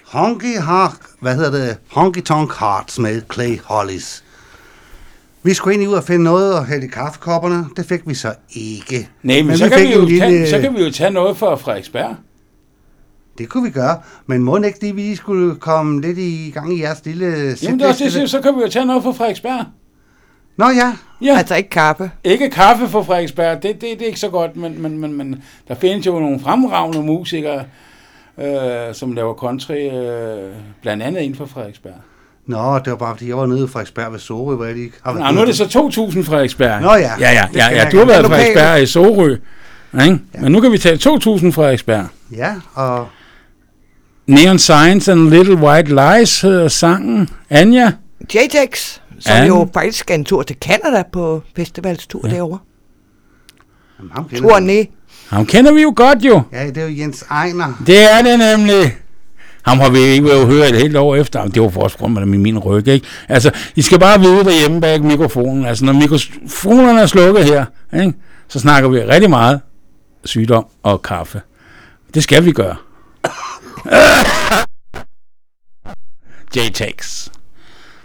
Honky Tonk Hearts med Clay Hollis. Vi skulle egentlig ud og finde noget og hælde i kaffekopperne. Det fik vi så ikke. Nej, men så kan vi jo tage noget fra Frederiksberg. Det kunne vi gøre, men må ikke lige, vi skulle komme lidt i gang i jeres lille... Jamen det er også det, så kan vi jo tage noget fra Frederiksberg. Nå ja. Altså ikke kaffe. Ikke kaffe fra Frederiksberg, det er ikke så godt, men der findes jo nogle fremragende musikere, som laver country, blandt andet inden for Frederiksberg. Nå, det var bare fordi, jeg var nede i Frederiksberg ved Sorø, hvor jeg lige... Nå, nu er det så 2000 Frederiksberg. Nå ja. Ja, du har været Frederiksberg i Sorø. Ikke? Ja. Men nu kan vi tage 2000 Frederiksberg. Ja, og... Neon Signs and Little White Lies hedder sangen. Anja? JTX, som jo faktisk er en tur til Canada på festivalstur derovre. Turné. Ham kender vi jo godt jo. Ja, det er jo Jens Ejner. Det er det nemlig. Ham har vi ikke været høre et helt år efter. Det var for os grund med min ryg, ikke? Altså, I skal bare vide derhjemme bag mikrofonen. Altså, når mikrofonerne er slukket her, ikke? Så snakker vi rigtig meget sygdom og kaffe. Det skal vi gøre. JTX.